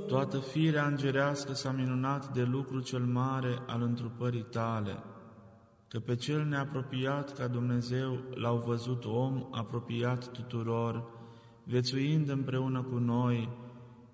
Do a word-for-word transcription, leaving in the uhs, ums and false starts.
Toată firea îngerească s-a minunat de lucru cel mare al întrupării Tale, că pe cel neapropiat ca Dumnezeu l-au văzut om apropiat tuturor, viețuind împreună cu noi